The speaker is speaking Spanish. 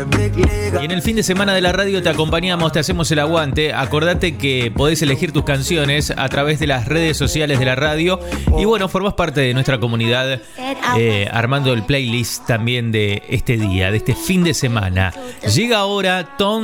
Y en el fin de semana de la radio te acompañamos, te hacemos el aguante. Acordate que podés elegir tus canciones a través de las redes sociales de la radio. Y bueno, formás parte de nuestra comunidad armando el playlist también de este día, de este fin de semana. Llega ahora Tom